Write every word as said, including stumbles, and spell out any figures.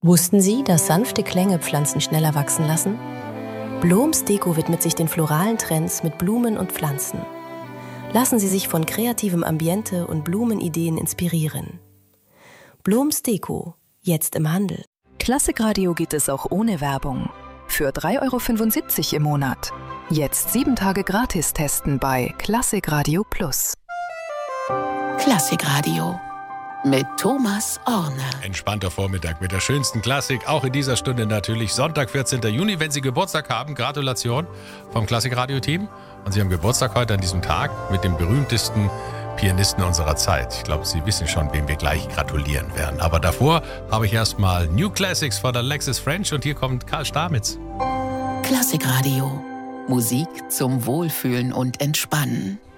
Wussten Sie, dass sanfte Klänge Pflanzen schneller wachsen lassen? Bloms Deko widmet sich den floralen Trends mit Blumen und Pflanzen. Lassen Sie sich von kreativem Ambiente und Blumenideen inspirieren. Bloms Deko, jetzt im Handel. Klassikradio geht es auch ohne Werbung. Für drei Euro fünfundsiebzig im Monat. Jetzt sieben Tage gratis testen bei Klassikradio Plus. Klassikradio mit Thomas Orne. Entspannter Vormittag mit der schönsten Klassik. Auch in dieser Stunde natürlich Sonntag, vierzehnten Juni. Wenn Sie Geburtstag haben, Gratulation vom Klassikradio-Team. Und Sie haben Geburtstag heute an diesem Tag mit dem berühmtesten Pianisten unserer Zeit. Ich glaube, Sie wissen schon, wem wir gleich gratulieren werden. Aber davor habe ich erstmal New Classics von Alexis French und hier kommt Karl Stamitz. Klassikradio. Musik zum Wohlfühlen und Entspannen.